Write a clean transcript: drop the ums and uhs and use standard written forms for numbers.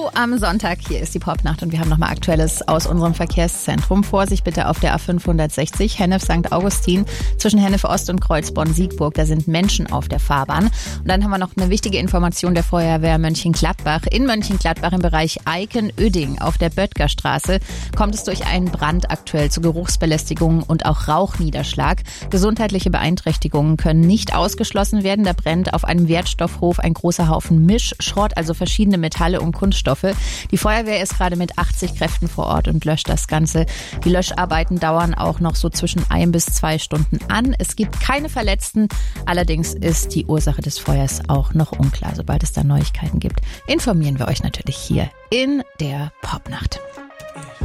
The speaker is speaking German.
Hallo am Sonntag, hier ist die Popnacht und wir haben nochmal Aktuelles aus unserem Verkehrszentrum. Vorsicht bitte auf der A560 Hennef-St. Augustin zwischen Hennef-Ost und Kreuzborn-Siegburg. Da sind Menschen auf der Fahrbahn. Und dann haben wir noch eine wichtige Information der Feuerwehr Mönchengladbach. In Mönchengladbach im Bereich Eiken-Öding auf der Böttgerstraße kommt es durch einen Brand aktuell zu Geruchsbelästigungen und auch Rauchniederschlag. Gesundheitliche Beeinträchtigungen können nicht ausgeschlossen werden. Da brennt auf einem Wertstoffhof ein großer Haufen Mischschrott, also verschiedene Metalle und Kunststoffe. Die Feuerwehr ist gerade mit 80 Kräften vor Ort und löscht das Ganze. Die Löscharbeiten dauern auch noch so zwischen 1 bis 2 Stunden an. Es gibt keine Verletzten. Allerdings ist die Ursache des Feuers auch noch unklar. Sobald es da Neuigkeiten gibt, informieren wir euch natürlich hier in der Popnacht.